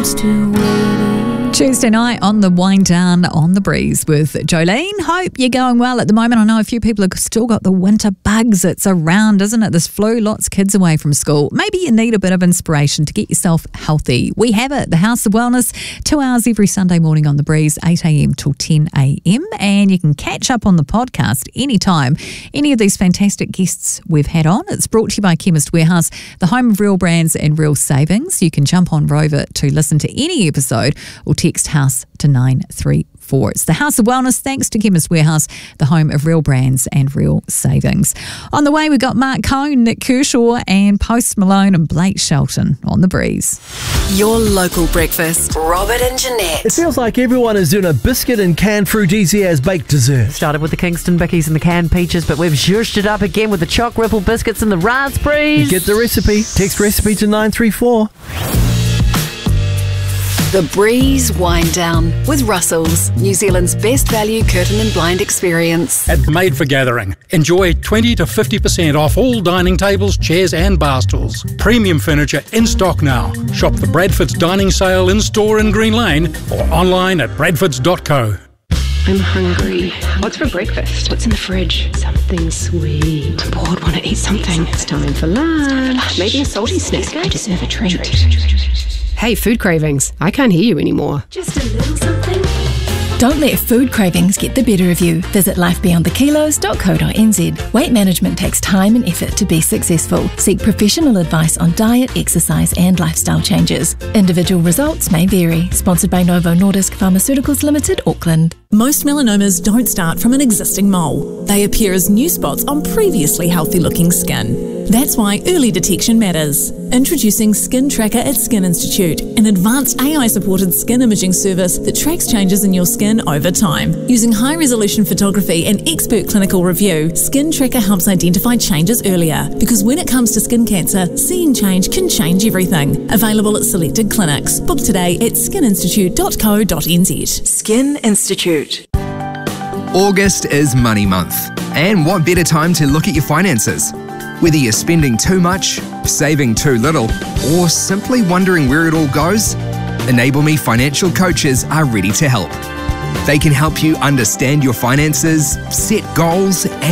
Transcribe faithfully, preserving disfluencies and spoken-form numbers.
still waiting. Tuesday night on the wind down on the breeze with Jolene. Hope you're going well at the moment. I know a few people have still got the winter bugs. It's around, isn't it? This flu, lots of kids away from school. Maybe you need a bit of inspiration to get yourself healthy. We have it, the House of Wellness, two hours every Sunday morning on the breeze, eight a.m. till ten a.m. And you can catch up on the podcast anytime. Any of these fantastic guests we've had on. It's brought to you by Chemist Warehouse, the home of real brands and real savings. You can jump on Rover to listen to any episode or text HOUSE to nine three four. It's the House of Wellness, thanks to Chemist Warehouse, the home of real brands and real savings. On the way, we've got Mark Cohn, Nick Kershaw and Post Malone and Blake Shelton on the breeze. Your local breakfast. Robert and Jeanette. It feels like everyone is doing a biscuit and canned fruit easy as baked dessert. Started with the Kingston Bickies and the canned peaches, but we've zhuzhed it up again with the choc ripple biscuits and the raspberries. Get the recipe. Text recipe to nine three four. The Breeze Wind Down with Russell's, New Zealand's best value curtain and blind experience. At Made for Gathering, enjoy twenty to fifty percent off all dining tables, chairs and bar stools. Premium furniture in stock now. Shop the Bradford's Dining Sale in-store in Green Lane or online at bradfords dot co. I'm hungry. What's for breakfast? What's in the fridge? Something sweet. I'm bored, want to eat something. It's time for lunch. Maybe a salty snack. I deserve a treat. Hey, food cravings. I can't hear you anymore. Just a little something. Don't let food cravings get the better of you. Visit life beyond the kilos dot co dot n z. Weight management takes time and effort to be successful. Seek professional advice on diet, exercise and lifestyle changes. Individual results may vary. Sponsored by Novo Nordisk Pharmaceuticals Limited, Auckland. Most melanomas don't start from an existing mole. They appear as new spots on previously healthy-looking skin. That's why early detection matters. Introducing Skin Tracker at Skin Institute, an advanced A I-supported skin imaging service that tracks changes in your skin over time. Using high-resolution photography and expert clinical review, Skin Tracker helps identify changes earlier. Because when it comes to skin cancer, seeing change can change everything. Available at selected clinics. Book today at skin institute dot co dot n z. Skin Institute. August is money month. And what better time to look at your finances? Whether you're spending too much, saving too little, or simply wondering where it all goes, Enable Me financial coaches are ready to help. They can help you understand your finances, set goals, and